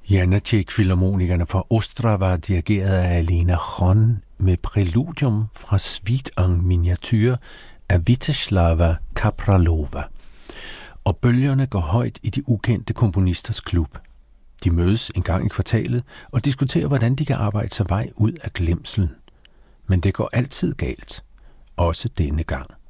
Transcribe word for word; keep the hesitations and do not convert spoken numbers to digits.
Janáček-filharmonikerne fra Ostrava, dirigeret af Elena Chon, med præludium fra Suite en miniature af Vítězslava Kapralova. Og bølgerne går højt i de ukendte komponisters klub. De mødes en gang i kvartalet og diskuterer, hvordan de kan arbejde sig vej ud af glemslen. Men det går altid galt. Også denne gang.